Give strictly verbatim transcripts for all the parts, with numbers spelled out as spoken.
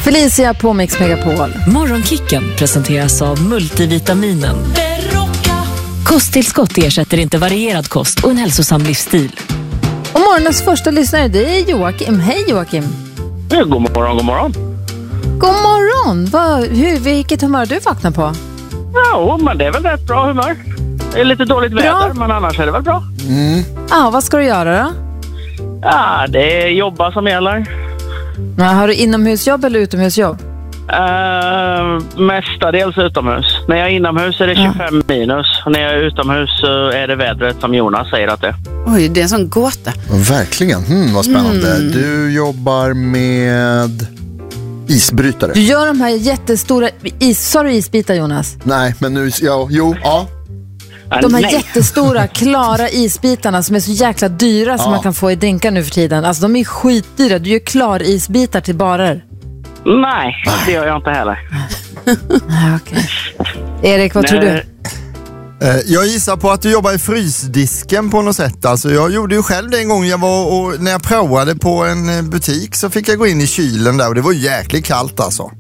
Felicia på Mix Megapol. Morgonkicken presenteras av multivitaminen. Kosttillskott ersätter inte varierad kost och en hälsosam livsstil. Och morgonens första lyssnare, det är Joakim. Hej Joakim. Ja, god morgon, god morgon. God morgon. Vad, hur, vilket humör du vaknar på? Ja, men det är väl rätt bra humör. Det är lite dåligt bra. väder, men annars är det väl bra. Mm. Ah, vad ska du göra då? Ja, det är jobba som gäller. Ja, har du inomhusjobb eller utomhusjobb? Uh, mestadels utomhus. När jag är inomhus är det tjugofem ja. minus. Och när jag är utomhus så är det vädret som Jonas säger att det är. Oj, det är en sån gåta. Verkligen, hmm, vad spännande. Mm. Du jobbar med isbrytare. Du gör de här jättestora is... Sa du isbitar, Jonas? Nej, men nu... Ja, jo, ja. De här Nej. jättestora, klara isbitarna som är så jäkla dyra som ja. man kan få i drinkar nu för tiden. Alltså de är skitdyra. Du gör klar isbitar till barer. Nej, det gör jag inte heller. Nej, okej. Erik, vad tror du? Jag gissar på att du jobbar i frysdisken på något sätt. Alltså, jag gjorde ju själv det en gång. Jag var och, när jag provade på en butik så fick jag gå in i kylen där och det var jäkligt kallt alltså.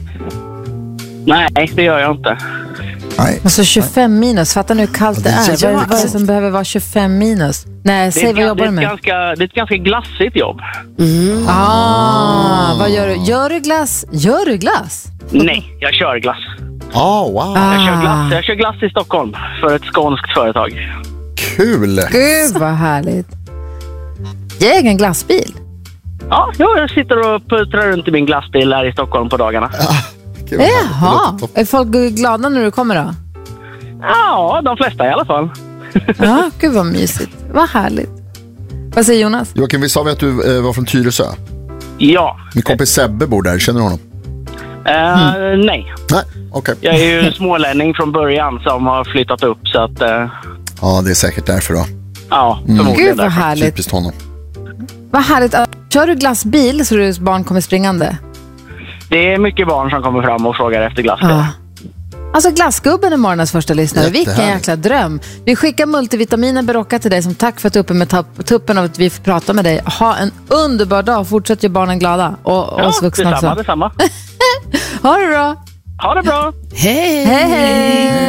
Nej, det gör jag inte. Nej. Alltså tjugofem minus, fattar nu hur kallt det är. Vad är, vad är det som behöver vara tjugofem minus? Nej, säg vad jobbar du med? Ganska, det är ett ganska glassigt jobb. Mm. Ah, vad gör du? Gör du glass? Gör du glass? Nej, jag kör glass. Oh, wow. Ah. Jag, kör glass. jag kör glass i Stockholm för ett skånskt företag. Kul! Gud, vad härligt. Jag äger en glassbil. Ja, jag sitter och puttrar runt i min glassbil här i Stockholm på dagarna. Ah, kul. Jaha, är folk glada när du kommer då? Ja, de flesta i alla fall. Ja, gud vad mysigt. Vad härligt. Vad säger Jonas? Joakim, vi sa vi att du eh, var från Tyresö. Ja. Min kompis Sebbe bor där, känner du honom? Uh, mm. Nej. Nej, okej. Okay. Jag är ju smålänning från början som har flyttat upp så att... Uh... Ja, det är säkert därför då. Ja, förmodligen mm. Gud vad därför. härligt. Typiskt honom. Vad härligt. Kör du glassbil så du barn kommer springande? Det är mycket barn som kommer fram och frågar efter glassbil. Ja. Alltså glassgubben är morgonens första lyssnare. Vilken jäkla dröm. Vi skickar multivitaminen Berocca till dig som tack för att du är uppe med tapp- tuppen av att vi får prata med dig. Ha en underbar dag. Fortsätt göra barnen glada. Och ja, oss vuxna detsamma, också. detsamma. Ha det bra. Ha det bra. Hej! Hej, hej!